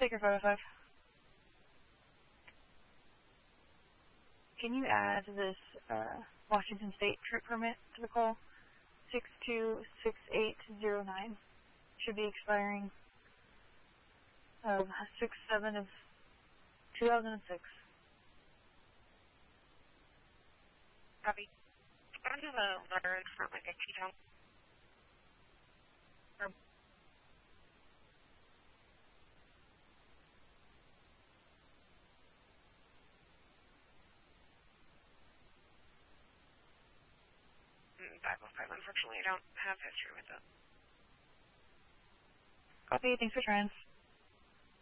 Baker 505. Can you add this Washington State trip permit to the call? 626809. Should be expiring 6/7 of 2006. Copy. I have a letter in front like a T-town. Unfortunately, I don't have history with it. Copy. Thanks for trying.